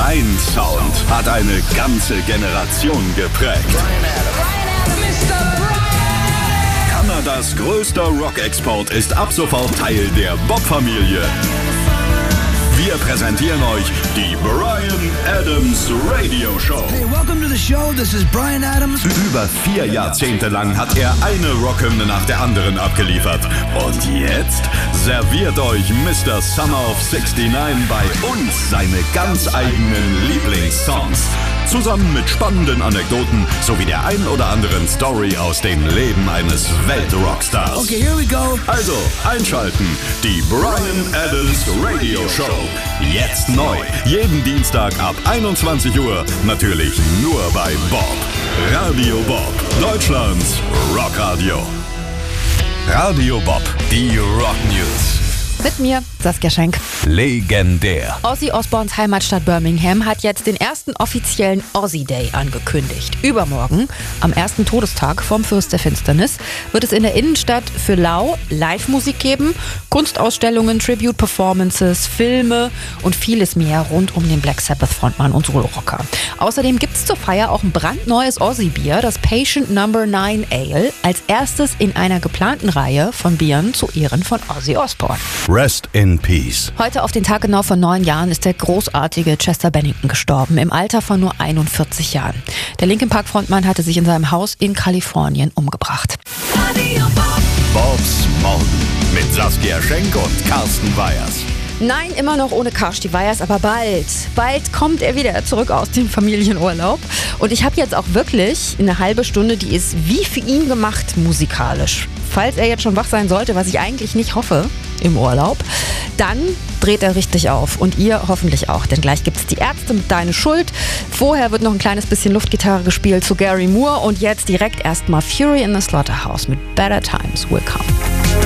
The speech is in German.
Ein Sound hat eine ganze Generation geprägt. Kanadas größter Rock-Export ist ab sofort Teil der Bob-Familie. Wir präsentieren euch die Bryan Adams Radio Show. Hey, welcome to the show. This is Bryan Adams. Über 4 Jahrzehnte lang hat er eine Rockhymne nach der anderen abgeliefert. Und jetzt serviert euch Mr. Summer of 69 bei uns seine ganz eigenen Lieblingssongs. Zusammen mit spannenden Anekdoten sowie der ein oder anderen Story aus dem Leben eines Weltrockstars. Okay, here we go. Also einschalten, die Bryan Adams Radio Show. Jetzt neu, jeden Dienstag ab 21 Uhr, natürlich nur bei Bob. Radio Bob, Deutschlands Rockradio. Radio Bob, die Rock News. Mit mir, Saskia Schenk. Legendär. Ozzy Osbournes Heimatstadt Birmingham hat jetzt den ersten offiziellen Ozzy Day angekündigt. Übermorgen, am ersten Todestag vom Fürst der Finsternis, wird es in der Innenstadt für lau Live-Musik geben, Kunstausstellungen, Tribute-Performances, Filme und vieles mehr rund um den Black Sabbath-Frontmann und Solo-Rocker. Außerdem gibt es zur Feier auch ein brandneues Ozzy-Bier, das Patient No. 9 Ale, als erstes in einer geplanten Reihe von Bieren zu Ehren von Ozzy Osbourne. Rest in Peace. Heute auf den Tag genau vor 9 Jahren ist der großartige Chester Bennington gestorben, im Alter von nur 41 Jahren. Der Linkin Park Frontmann hatte sich in seinem Haus in Kalifornien umgebracht. Bobs Morgen mit Saskia Schenk und Carsten Weyers. Nein, immer noch ohne Karsti Weyers, aber bald kommt er wieder zurück aus dem Familienurlaub. Und ich habe jetzt auch wirklich eine halbe Stunde, die ist wie für ihn gemacht musikalisch. Falls er jetzt schon wach sein sollte, was ich eigentlich nicht hoffe im Urlaub, dann dreht er richtig auf. Und ihr hoffentlich auch, denn gleich gibt's die Ärzte mit Deine Schuld. Vorher wird noch ein kleines bisschen Luftgitarre gespielt zu Gary Moore und jetzt direkt erstmal Fury in the Slaughterhouse mit Better Times Will Come.